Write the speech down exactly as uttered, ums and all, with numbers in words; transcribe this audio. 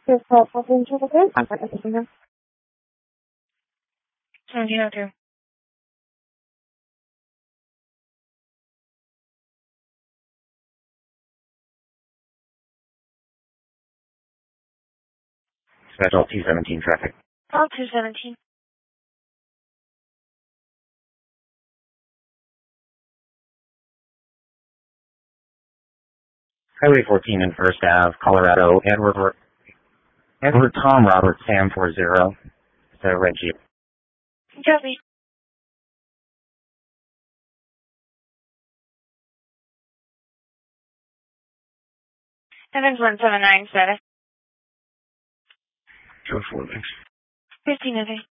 This call for interpreter. I'm going to listen. seventeen oh two. Special two seventeen traffic. Call two seventeen. Highway fourteen and First Ave, Colorado, Edward, Edward Tom Robert Sam four zero. It's a red Jeep. Copy. Evans one seven nine status. Two four, thanks. fifteen of eight.